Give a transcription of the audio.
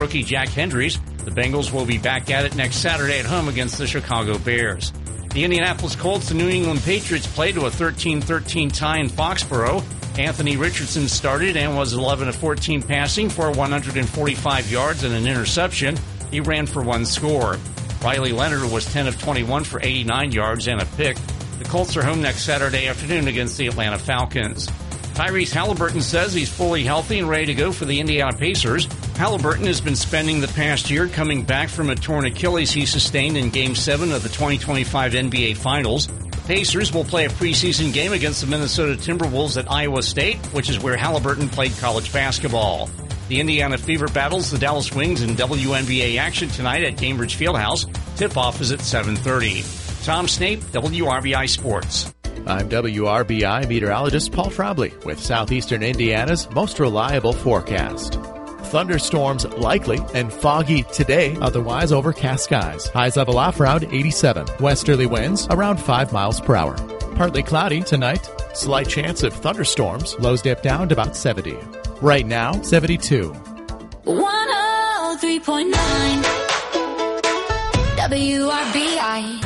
rookie Jack Hendricks. The Bengals will be back at it next Saturday at home against the Chicago Bears. The Indianapolis Colts and New England Patriots played to a 13-13 tie in Foxborough. Anthony Richardson started and was 11 of 14 passing for 145 yards and an interception. He ran for one score. Riley Leonard was 10 of 21 for 89 yards and a pick. The Colts are home next Saturday afternoon against the Atlanta Falcons. Tyrese Halliburton says he's fully healthy and ready to go for the Indiana Pacers. Halliburton has been spending the past year coming back from a torn Achilles he sustained in Game 7 of the 2025 NBA Finals. The Pacers will play a preseason game against the Minnesota Timberwolves at Iowa State, which is where Halliburton played college basketball. The Indiana Fever battles the Dallas Wings in WNBA action tonight at Cambridge Fieldhouse. Tip-off is at 7:30. Tom Snape, WRBI Sports. I'm WRBI meteorologist Paul Trombley with Southeastern Indiana's most reliable forecast. Thunderstorms likely and foggy today, otherwise overcast skies. Highs level off around 87. Westerly winds around 5 miles per hour. Partly cloudy tonight. Slight chance of thunderstorms. Lows dip down to about 70. Right now, 72. 103.9 WRBI.